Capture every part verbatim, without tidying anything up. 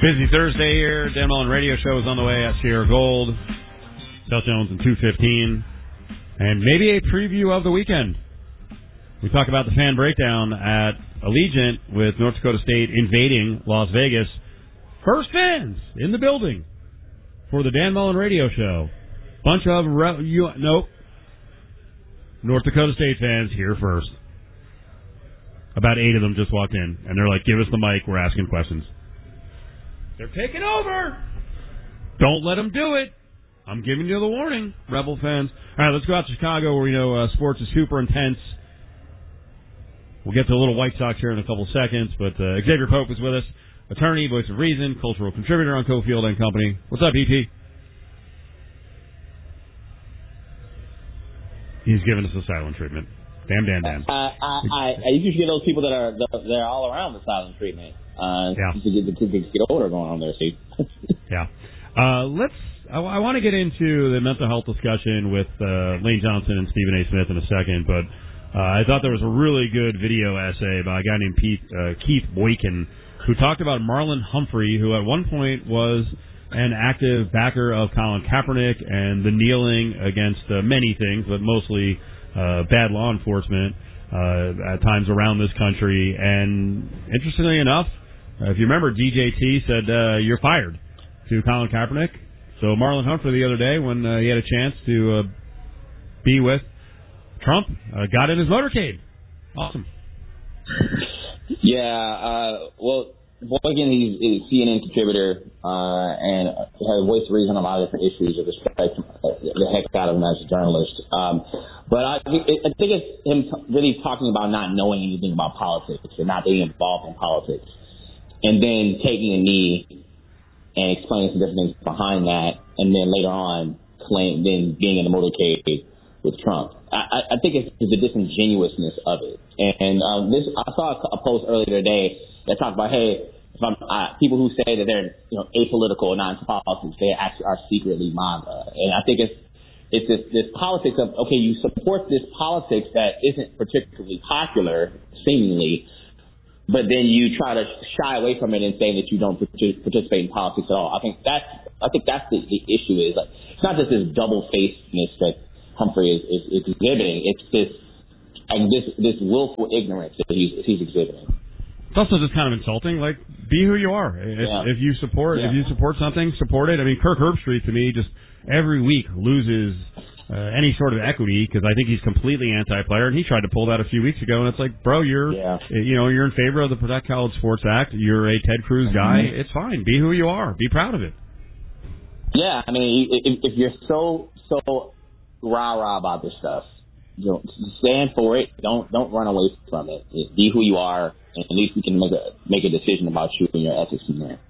Busy Thursday here. Dan Mullen Radio Show is on the way at Sierra Gold. Del Jones in two fifteen. And maybe a preview of the weekend. We talk about the fan breakdown at Allegiant with North Dakota State invading Las Vegas. First fans in the building for the Dan Mullen Radio Show. Bunch of... Re- you, nope. North Dakota State fans here first. About eight of them just walked in, and they're like, give us the mic, we're asking questions. They're taking over! Don't let them do it! I'm giving you the warning, Rebel fans. All right, let's go out to Chicago, where we know uh, sports is super intense. We'll get to a little White Sox here in a couple seconds, but uh, Xavier Pope is with us. Attorney, voice of reason, cultural contributor on Cofield and Company. What's up, E P? He's giving us a silent treatment. Damn, damn, damn. Uh, I, I, I usually get those people that are they're all around the silent treatment. Uh, yeah. To get the kids get older going on there, see. yeah. Uh, let's. I, I want to get into the mental health discussion with uh, Lane Johnson and Stephen A. Smith in a second, but uh, I thought there was a really good video essay by a guy named Pete, uh, Keith Boykin, who talked about Marlon Humphrey, who at one point was an active backer of Colin Kaepernick and the kneeling against uh, many things, but mostly uh, bad law enforcement uh, at times around this country. And interestingly enough, uh, if you remember, D J T said, uh, you're fired to Colin Kaepernick. So Marlon Humphrey the other day, when uh, he had a chance to uh, be with Trump, uh, got in his motorcade. Awesome. Yeah, uh, well, Boykin, he's a C N N contributor uh, and has voiced reason on a lot of different issues. I respect the heck out of him as a journalist. Um, but I, I think it's him really talking about not knowing anything about politics and not being involved in politics, and then taking a knee and explaining some different things behind that, and then later on claim then being in the motorcade with Trump. I, I think it's, it's the disingenuousness of it. And, and um, this, I saw a post earlier today that talked about, hey, if I'm, uh, people who say that they're you know apolitical or not into politics, they actually are secretly MAGA. And I think it's it's this, this politics of, okay, you support this politics that isn't particularly popular, seemingly, but then you try to shy away from it and say that you don't participate in politics at all. I think that's I think that's the, the issue is like it's not just this double facedness that Humphrey is, is, is exhibiting. It's this and this this willful ignorance that he's he's exhibiting. It's also just kind of insulting. Like, be who you are. If, yeah. if you support, yeah. if you support something, support it. I mean, Kirk Herbstreit to me just every week loses uh, any sort of equity because I think he's completely anti-player, and he tried to pull that a few weeks ago. And it's like, bro, you're, yeah. you know, you're in favor of the Protect College Sports Act. You're a Ted Cruz guy. Mm-hmm. It's fine. Be who you are. Be proud of it. Yeah, I mean, if, if you're so so rah rah about this stuff, you know, stand for it. Don't don't run away from it. Be who you are. And at least we can make a make a decision about you and your ethics from there.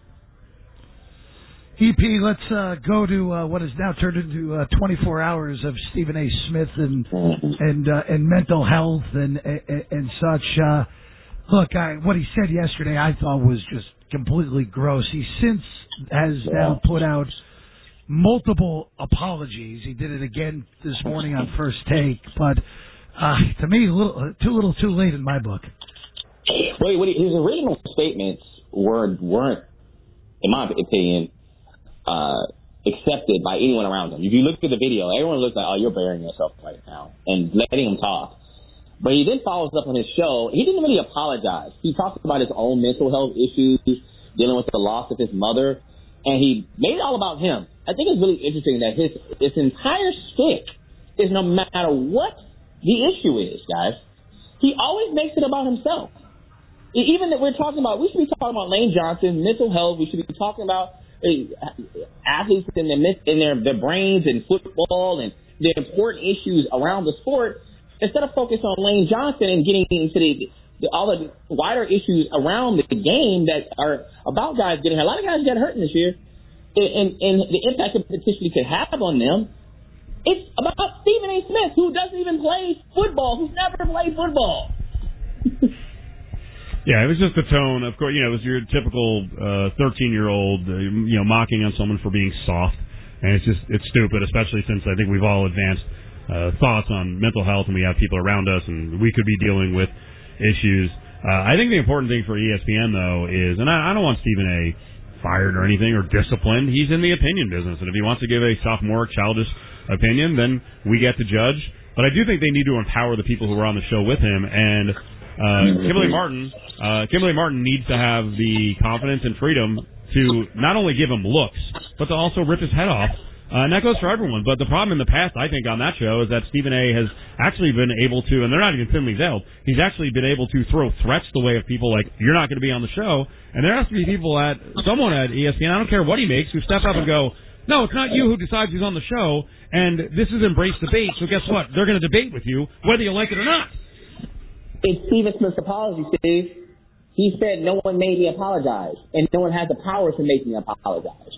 E P, let's uh, go to uh, what has now turned into uh, twenty-four hours of Stephen A. Smith and mm-hmm. and uh, and mental health and and, and such. Uh, look, I, what he said yesterday, I thought was just completely gross. He since has yeah. now put out multiple apologies. He did it again this morning on First Take, but uh, to me, a little, too little, too late in my book. Wait, what his original statements weren't, weren't, in my opinion, uh, accepted by anyone around him. If you look at the video, everyone looks like, oh, you're burying yourself right now, and letting him talk. But he then follows up on his show. He didn't really apologize. He talked about his own mental health issues, dealing with the loss of his mother, and he made it all about him. I think it's really interesting that his, his entire shtick is no matter what the issue is, guys, he always makes it about himself. Even that we're talking about, we should be talking about Lane Johnson, mental health. We should be talking about uh, athletes in their in their, their brains and football and the important issues around the sport. Instead of focusing on Lane Johnson and getting into the, the all the wider issues around the game that are about guys getting hurt. A lot of guys got hurt this year, and, and, and the impact it potentially could have on them. It's about Stephen A. Smith, who doesn't even play football, who's never played football. Yeah, it was just the tone. Of course, you know, it was your typical uh, thirteen-year-old, uh, you know, mocking on someone for being soft, and it's just it's stupid, especially since I think we've all advanced uh, thoughts on mental health, and we have people around us, and we could be dealing with issues. Uh, I think the important thing for E S P N, though, is, and I, I don't want Stephen A. fired or anything or disciplined. He's in the opinion business, and if he wants to give a sophomoric, childish opinion, then we get to judge. But I do think they need to empower the people who are on the show with him, and uh, Kimberly Martin, uh, Kimberly Martin needs to have the confidence and freedom to not only give him looks, but to also rip his head off. Uh, and that goes for everyone. But the problem in the past, I think, on that show is that Stephen A. has actually been able to, and they're not even thinly veiled, he's actually been able to throw threats the way of people like, you're not going to be on the show. And there has to be people at, someone at E S P N, I don't care what he makes, who step up and go, no, it's not you who decides who's on the show, and this is embrace debate, so guess what? They're going to debate with you, whether you like it or not. It's Stephen Smith's apology, Steve. He said no one made me apologize, and no one has the power to make me apologize.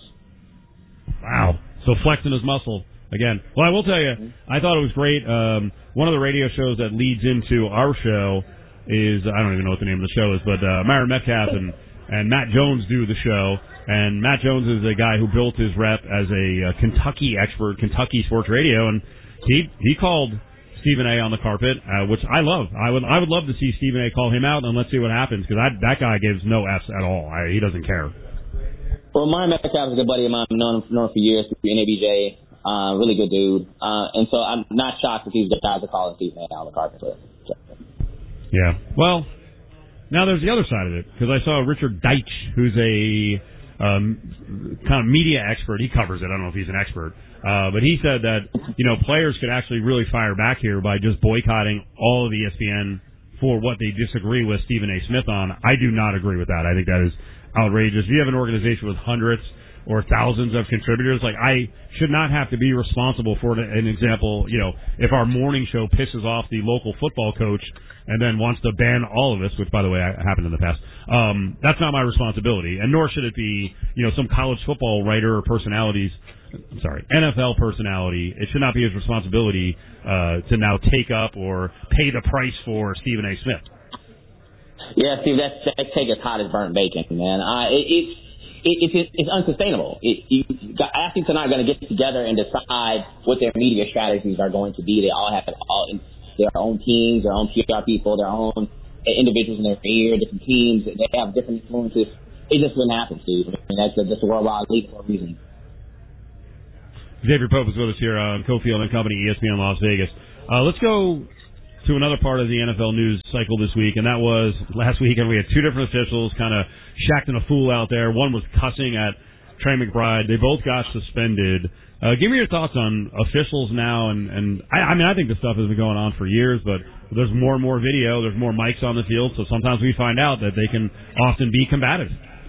Wow. So flexing his muscle again. Well, I will tell you, I thought it was great. Um, one of the radio shows that leads into our show is, I don't even know what the name of the show is, but uh, Myron Metcalf and, and Matt Jones do the show. And Matt Jones is a guy who built his rep as a uh, Kentucky expert, Kentucky sports radio, and he he called Stephen A. on the carpet, uh, which I love. I would I would love to see Stephen A. call him out, and let's see what happens, because that guy gives no F's at all. I, he doesn't care. Well, Myron Metcalf is a good buddy of mine. I've known him, known him for years through N A B J. Uh, really good dude. Uh, and so I'm not shocked that these guys are calling Stephen A. on the carpet. Yeah. Well, now there's the other side of it, because I saw Richard Deitch, who's a um, kind of media expert. He covers it. I don't know if he's an expert. Uh, but he said that, you know, players could actually really fire back here by just boycotting all of E S P N for what they disagree with Stephen A. Smith on. I do not agree with that. I think that is outrageous. If you have an organization with hundreds or thousands of contributors, like, I should not have to be responsible for an example, you know, if our morning show pisses off the local football coach and then wants to ban all of us, which, by the way, happened in the past, um, that's not my responsibility, and nor should it be, you know, some college football writer or personalities, I'm sorry, N F L personality. It should not be his responsibility uh, to now take up or pay the price for Stephen A. Smith. Yeah, Steve, that's, that's take as hot as burnt bacon, man. Uh, it, it's it, it, it's unsustainable. It, you, athletes are not going to get together and decide what their media strategies are going to be. They all have all, their own teams, their own P R people, their own individuals in their ear, different teams. They have different influences. It just wouldn't happen, Steve. I mean, that's just a worldwide league for a reason. Xavier Pope is with us here on Cofield and Company, E S P N Las Vegas. Uh, let's go to another part of the N F L news cycle this week, and that was last weekend. We had two different officials kind of shacking a fool out there. One was cussing at Trey McBride. They both got suspended. Uh, give me your thoughts on officials now, and, and I, I mean, I think this stuff has been going on for years, but there's more and more video, there's more mics on the field, so sometimes we find out that they can often be combative.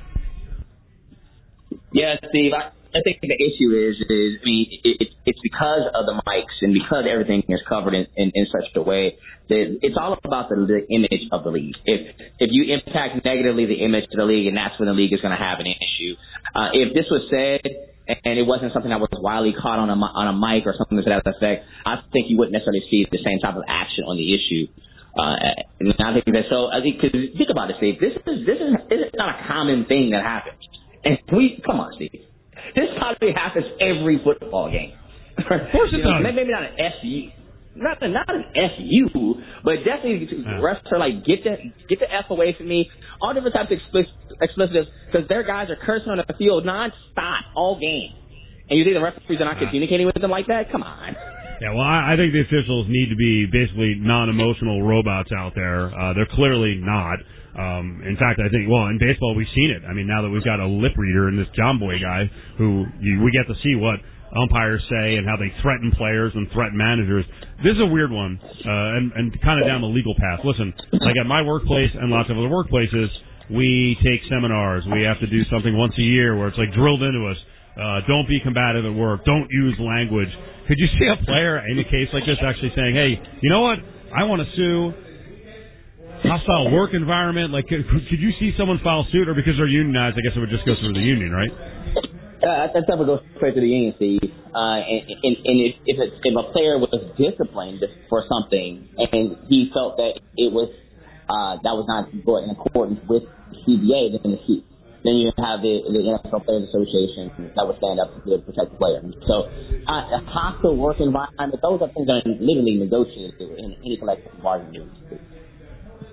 Yeah, Steve, I, I think the issue is, is I mean, it, it, it's because of the mics and because everything is covered in, in, in such a way that it's all about the, the image of the league. If if you impact negatively the image of the league, and that's when the league is going to have an issue. Uh, if this was said and it wasn't something that was widely caught on a on a mic or something to that effect, I think you wouldn't necessarily see the same type of action on the issue. Uh, and I think that so. I think because think about it, Steve. This is this is this is not a common thing that happens. And we come on, Steve. This probably happens every football game. Of course it does. Maybe not an F U, not not an F U, but definitely yeah. refs are like get the get the F away from me. All different types of explicitives because their guys are cursing on the field nonstop all game, and you think the referees are not communicating with them like that? Come on. Yeah, well, I, I think the officials need to be basically non-emotional robots out there. Uh, they're clearly not. Um, in fact, I think, well, in baseball, we've seen it. I mean, now that we've got a lip reader in this John Boy guy who you, we get to see what umpires say and how they threaten players and threaten managers. This is a weird one, uh, and, and kind of down the legal path. Listen, like at my workplace and lots of other workplaces, we take seminars. We have to do something once a year where it's like drilled into us. Uh, don't be combative at work. Don't use language. Could you see a player in a case like this actually saying, hey, you know what? I want to sue hostile work environment? Like, could, could you see someone file suit, or because they're unionized, I guess it would just go through the union, right? Uh, that stuff would go straight to the union, Steve. Uh, and and, and if, if, it, if a player was disciplined for something and he felt that it was uh, that was not in accordance with C B A, then the C. Then you have the, the N F L Players Association that would stand up to protect the player. So uh, a hostile work environment, those are things that are literally negotiated in any collective bargaining agreement.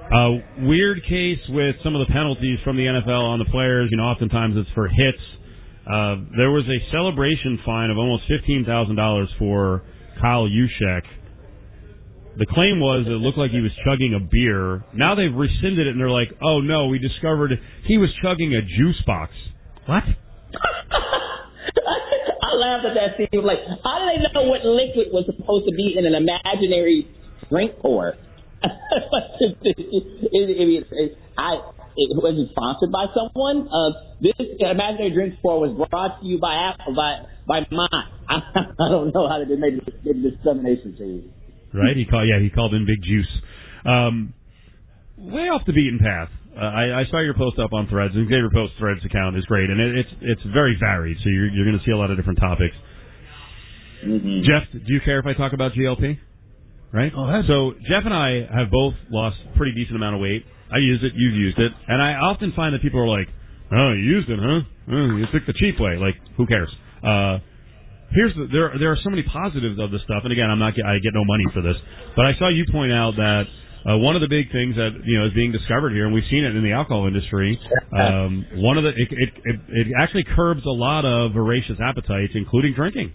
Uh, weird case with some of the penalties from the N F L on the players. You know, oftentimes it's for hits. Uh, there was a celebration fine of almost fifteen thousand dollars for Kyle Juszczyk. The claim was it looked like he was chugging a beer. Now they've rescinded it, and they're like, oh, no, we discovered he was chugging a juice box. What? I laughed at that, Steve. Like, how do they know what liquid was supposed to be in an imaginary drink pour? it, it, it, I, it was it sponsored by someone. Uh, this imaginary drink pour was brought to you by Apple, by by mine. I, I don't know how they made the discrimination change. Right? He called. Yeah, he called in Big Juice. Um, way off the beaten path. Uh, I, I saw your post up on Threads, and Xavier Post Threads account is great, and it, it's it's very varied. So you're you're going to see a lot of different topics. Mm-hmm. Jeff, do you care if I talk about G L P? Right? Go ahead. So Jeff and I have both lost a pretty decent amount of weight. I used it, you've used it, and I often find that people are like, "Oh, you used it, huh? Oh, you took the cheap way." Like, who cares? Uh, here's the, there. There are so many positives of this stuff, and again, I'm not. I get no money for this, but I saw you point out that uh, one of the big things that you know is being discovered here, and we've seen it in the alcohol industry. Um, one of the it, it it it actually curbs a lot of voracious appetites, including drinking.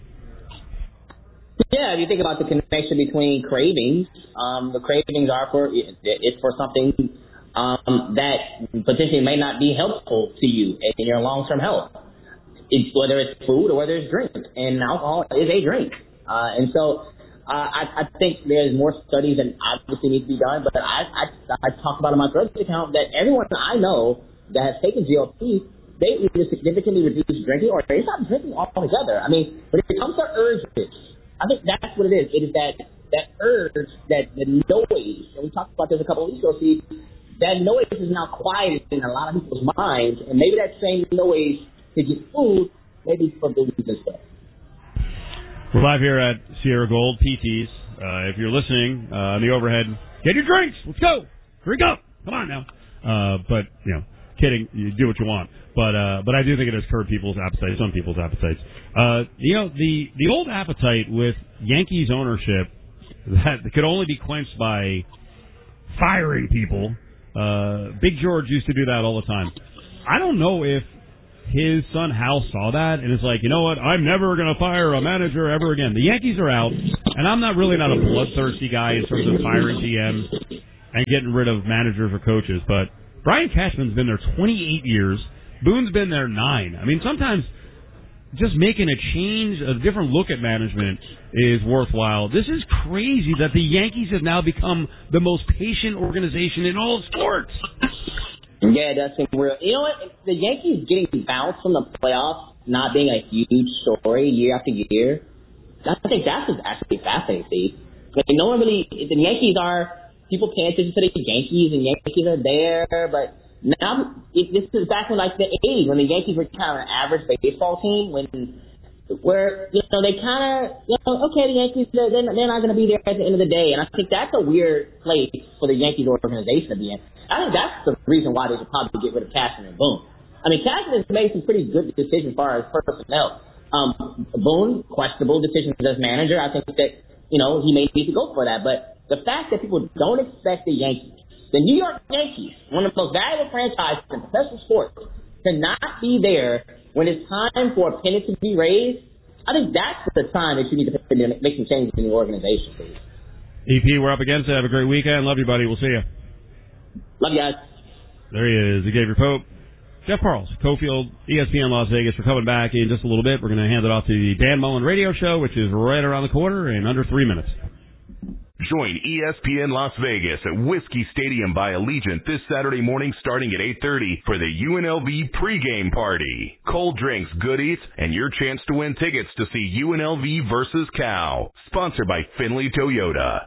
Yeah, if you think about the connection between cravings, um, the cravings are for it's for something um, that potentially may not be helpful to you in your long-term health. It's whether it's food or whether it's drink, and alcohol is a drink. Uh, and so uh, I, I think there's more studies that obviously need to be done. But I, I, I talk about in my Threads account that everyone I know that has taken G L P, they either significantly reduce drinking or they stop drinking altogether. I mean, when it comes to urges, I think that's what it is. It is that that urge, that the noise, and we talked about this a couple of weeks ago, see, that noise is now quiet in a lot of people's minds, and maybe that same noise to get food, maybe for booze and stuff. We're live here at Sierra Gold, P Ts. Uh, if you're listening uh, on the overhead, get your drinks. Let's go. Drink up. Come on now. Uh, but, you know, kidding. You do what you want. But uh, but I do think it has curbed people's appetites, some people's appetites. Uh, you know, the, the old appetite with Yankees ownership that could only be quenched by firing people. Uh, Big George used to do that all the time. I don't know if his son Hal saw that and is like, you know what, I'm never going to fire a manager ever again. The Yankees are out, and I'm not really not a bloodthirsty guy in terms of firing G Ms and getting rid of managers or coaches, but Brian Cashman's been there twenty-eight years. Boone's been there nine. I mean, sometimes just making a change, a different look at management is worthwhile. This is crazy that the Yankees have now become the most patient organization in all of sports. Yeah, it does seem real. You know what? The Yankees getting bounced from the playoffs, not being a huge story year after year, I think that's actually fascinating, Steve. Like, no one really, the Yankees are, people pay attention to the Yankees, and Yankees are there, but now, it, this is back in like the eighties when the Yankees were kind of an average baseball team. When, where you know they kind of, you know, okay, the Yankees they're, they're not going to be there at the end of the day, and I think that's a weird place for the Yankees organization to be in. I think that's the reason why they should probably get rid of Cashman and Boone. I mean, Cashman has made some pretty good decisions as far as personnel. Um, Boone, questionable decisions as manager. I think that you know he may need to go for that, but the fact that people don't expect the Yankees. The New York Yankees, one of the most valuable franchises in professional sports, to not be there when it's time for a pennant to be raised, I think that's the time that you need to make some changes in the organization, please. E P, we're up against it. Have a great weekend. Love you, buddy. We'll see you. Love you guys. There he is, Xavier Pope. Jeff Parles, Cofield, E S P N Las Vegas. We're coming back in just a little bit. We're going to hand it off to the Dan Mullen Radio Show, which is right around the corner in under three minutes. Join E S P N Las Vegas at Whiskey Stadium by Allegiant this Saturday morning starting at eight thirty for the U N L V pregame party. Cold drinks, goodies, and your chance to win tickets to see U N L V versus Cal. Sponsored by Finley Toyota.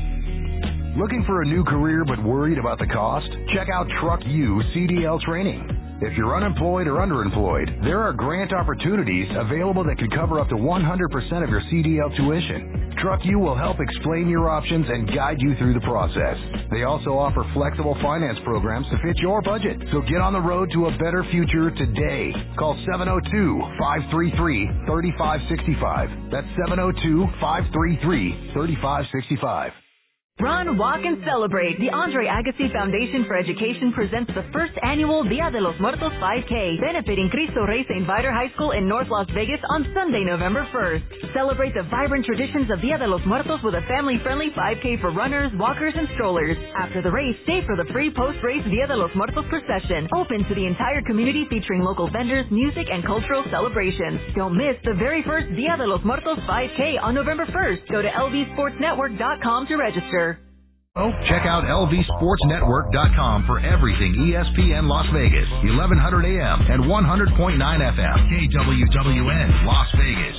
Looking for a new career but worried about the cost? Check out Truck U C D L Training. If you're unemployed or underemployed, there are grant opportunities available that could cover up to one hundred percent of your C D L tuition. Truck U will help explain your options and guide you through the process. They also offer flexible finance programs to fit your budget. So get on the road to a better future today. Call seven oh two, five three three, three five six five. That's seven oh two, five three three, three five six five. Run, walk, and celebrate. The Andre Agassi Foundation for Education presents the first annual Dia de los Muertos five K, benefiting Cristo Rey Saint Viator High School in North Las Vegas on Sunday, November first. Celebrate the vibrant traditions of Dia de los Muertos with a family-friendly five K for runners, walkers, and strollers. After the race, stay for the free post-race Dia de los Muertos procession, open to the entire community, featuring local vendors, music, and cultural celebrations. Don't miss the very first Dia de los Muertos five K on November first. Go to L V sports network dot com to register. Oh, check out L V sports network dot com for everything E S P N Las Vegas, eleven hundred A M and one hundred point nine F M, K W W N Las Vegas.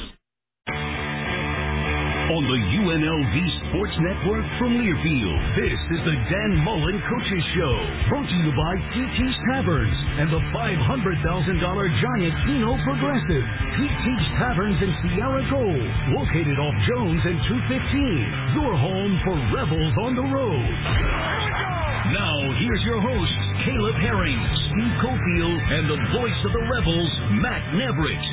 On the U N L V Sports Network from Learfield, this is the Dan Mullen Coaches Show, brought to you by T T's Taverns and the five hundred thousand dollars Giant Pinot Progressive. T T's Taverns in Sierra Gold, located off Jones and two fifteen. Your home for rebels on the road. Now, here's your hosts, Caleb Herring, Steve Cofield, and the voice of the Rebels, Matt Neverett.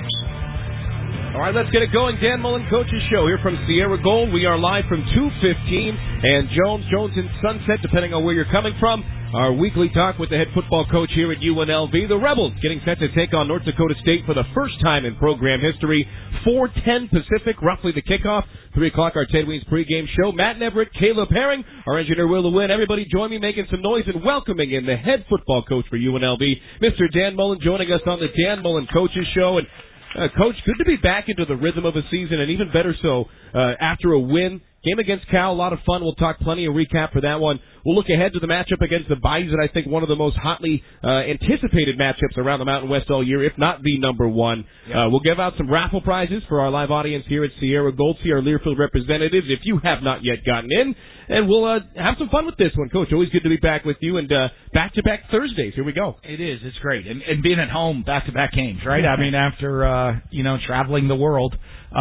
All right, let's get it going. Dan Mullen Coaches Show here from Sierra Gold. We are live from two fifteen and Jones, Jones and Sunset, depending on where you're coming from. Our weekly talk with the head football coach here at U N L V. The Rebels getting set to take on North Dakota State for the first time in program history. four ten Pacific, roughly the kickoff. three o'clock, our Ted Weens pregame show. Matt Neverett, Caleb Herring, our engineer Will Lewin. Everybody join me making some noise and welcoming in the head football coach for U N L V, Mister Dan Mullen, joining us on the Dan Mullen Coaches Show. And Uh, Coach, good to be back into the rhythm of a season, and even better so uh, after a win. Game against Cal, a lot of fun. We'll talk plenty of recap for that one. We'll look ahead to the matchup against the Bison, I think one of the most hotly uh, anticipated matchups around the Mountain West all year, if not the number one. Yeah. Uh, we'll give out some raffle prizes for our live audience here at Sierra Gold, see our Learfield representatives, if you have not yet gotten in. And we'll uh, have some fun with this one, Coach. Always good to be back with you. And uh, back-to-back Thursdays. Here we go. It is. It's great. And, and being at home, back-to-back games, right? I mean, after, uh, you know, traveling the world,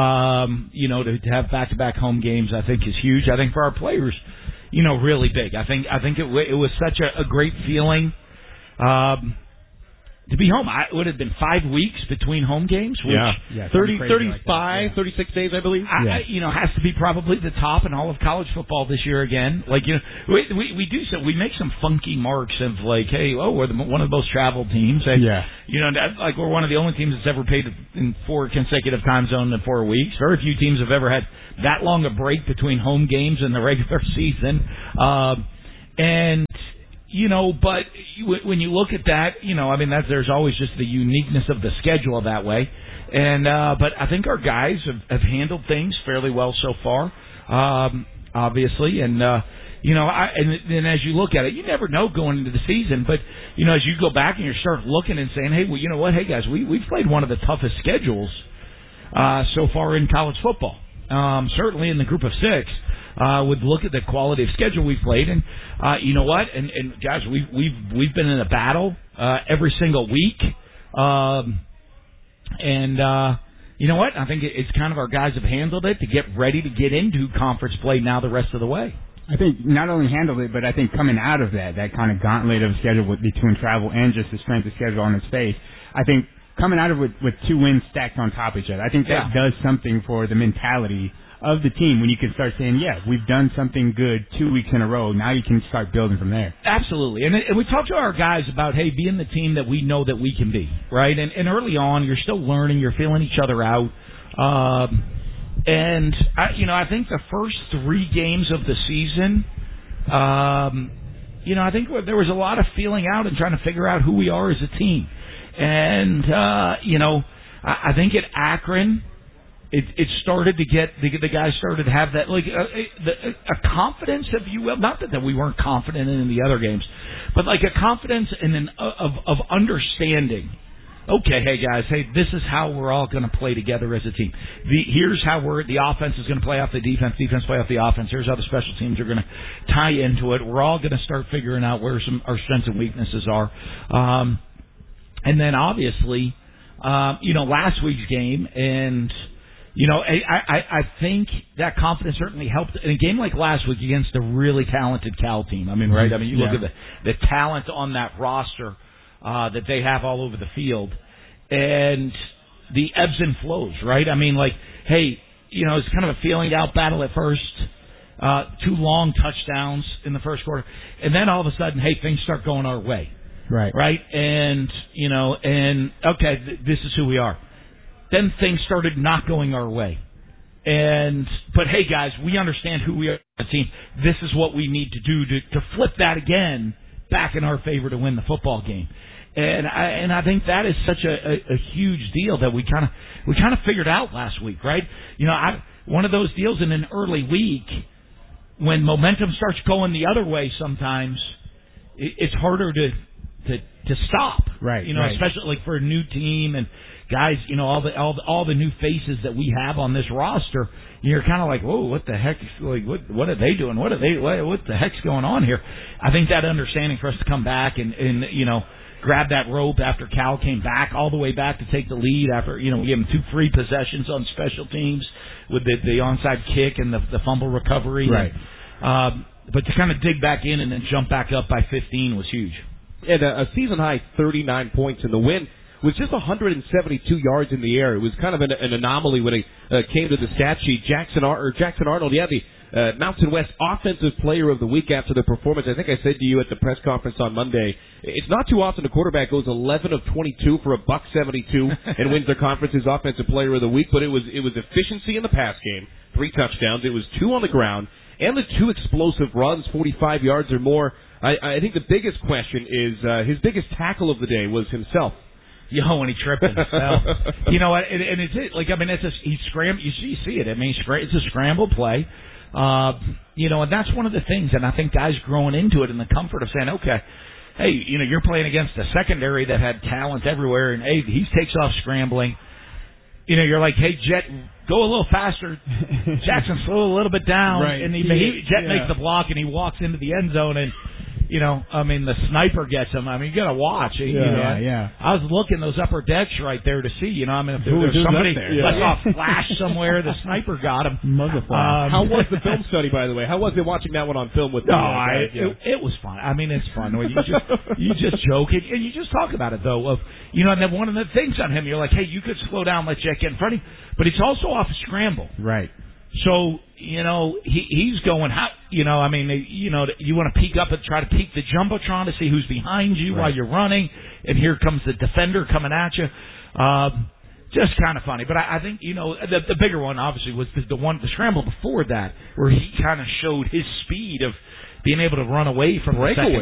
um, you know, to, to have back-to-back home games, I think is huge. I think for our players, you know, really big. I think I think it, w- it was such a, a great feeling um, to be home. I, it would have been five weeks between home games. Which yeah, yeah thirty, thirty-five, like yeah. thirty-six days, I believe. I, yeah. I, you know, has to be probably the top in all of college football this year again. Like, you know, we we, we do so. We make some funky marks of like, hey, oh, we're the, one of the most traveled teams. And, yeah. You know, that, like we're one of the only teams that's ever played in four consecutive time zones in four weeks. Very few teams have ever had that long a break between home games and the regular season. Uh, and, you know, but when you look at that, you know, I mean, that there's always just the uniqueness of the schedule that way. And, uh, but I think our guys have, have handled things fairly well so far, um, obviously. And, uh, you know, I, and then as you look at it, you never know going into the season, but, you know, as you go back and you start looking and saying, hey, well, you know what? Hey, guys, we, we've played one of the toughest schedules, uh, so far in college football. Um, certainly in the group of six, uh, would look at the quality of schedule we've played, and uh, you know what? And, and guys, we've we've we've been in a battle uh, every single week, um, and uh, you know what? I think it's kind of our guys have handled it to get ready to get into conference play now the rest of the way. I think not only handled it, but I think coming out of that, that kind of gauntlet of schedule with, between travel and just the strength of schedule on its face, I think coming out of it with, with two wins stacked on top of each other, I think that yeah. does something for the mentality of the team when you can start saying, yeah, we've done something good two weeks in a row. Now you can start building from there. Absolutely. And, and we talked to our guys about, hey, being the team that we know that we can be, right? And, and early on, you're still learning. You're feeling each other out. Um, and, I, you know, I think the first three games of the season, um, you know, I think there was a lot of feeling out and trying to figure out who we are as a team. And, uh, you know, I, I think at Akron, It, it started to get the, the guys started to have that like a, a, a confidence, if you will, not that, that we weren't confident in the other games, but like a confidence in an of of understanding. Okay, hey guys, hey, this is how we're all going to play together as a team. The, here's how we're the offense is going to play off the defense, defense play off the offense. Here's how the special teams are going to tie into it. We're all going to start figuring out where some our strengths and weaknesses are, um, and then obviously, um, you know, last week's game and. You know, I, I, I think that confidence certainly helped in a game like last week against a really talented Cal team. I mean, right? I mean, you look yeah. at the, the talent on that roster uh, that they have all over the field and the ebbs and flows, right? I mean, like, hey, you know, it's kind of a feeling out battle at first. uh, two long touchdowns in the first quarter, and then all of a sudden, hey, things start going our way. Right. Right? And, you know, and, okay, th- this is who we are. Then things started not going our way. And, but hey, guys, we understand who we are as a team. This is what we need to do to, to flip that again back in our favor to win the football game. And I, and I think that is such a, a, a huge deal that we kind of, we kind of figured out last week, right? You know, I, one of those deals in an early week, when momentum starts going the other way sometimes, it, it's harder to, to, to stop. Right. You know, right. especially like for a new team and guys, you know, all the, all the, all the new faces that we have on this roster, you're kind of like, whoa, what the heck, like, what, what are they doing? What are they, what, what the heck's going on here? I think that understanding for us to come back and, and, you know, grab that rope after Cal came back all the way back to take the lead after, you know, we gave them two free possessions on special teams with the, the onside kick and the, the fumble recovery. Right. And, um, but to kind of dig back in and then jump back up by fifteen was huge. And a, a season-high thirty-nine points in the win was just one hundred seventy-two yards in the air. It was kind of an, an anomaly when it uh, came to the stat sheet. Jackson, Ar- or Jackson Arnold, yeah, the uh, Mountain West Offensive Player of the Week after the performance. I think I said to you at the press conference on Monday, it's not too often a quarterback goes eleven of twenty-two for a buck seventy-two and wins the conference's Offensive Player of the Week. But it was it was efficiency in the pass game, three touchdowns. It was two on the ground, and the two explosive runs, forty-five yards or more. I, I think the biggest question is uh, his biggest tackle of the day was himself. Yo, when he tripped and fell. You know, and, and it's it. Like, I mean, it's a, he scram. You see, you see it. I mean, it's a scramble play. Uh, you know, and that's one of the things. And I think guys growing into it in the comfort of saying, okay, hey, you know, you're playing against a secondary that had talent everywhere, and hey, he takes off scrambling. You know, you're like, hey, Jet, go a little faster. Jackson slow a little bit down, right. and he, he Jet yeah. makes the block, and he walks into the end zone, and. You know, I mean, the sniper gets him. I mean, you got to watch. Yeah, you know, yeah, yeah. I was looking those upper decks right there to see. You know, I mean, if there Who was was somebody there? let Yeah. off flash somewhere, the sniper got him. Motherfucker. Um, How was the film study, by the way? How was it watching that one on film with? No, the, uh, I, guys? Yeah. it, it was fun. I mean, it's fun. You just you just joke and, and you just talk about it though. Of you know, and then one of the things on him, you're like, hey, you could slow down, let Jack get in front of you, but it's also off a scramble. Right. So, you know, he he's going, how, you know, I mean, you know, you want to peek up and try to peek the Jumbotron to see who's behind you right. while you're running, and here comes the defender coming at you. Um, just kind of funny. But I, I think, you know, the, the bigger one, obviously, was the, the one, the scramble before that, where he kind of showed his speed of being able to run away from the Breakaway. second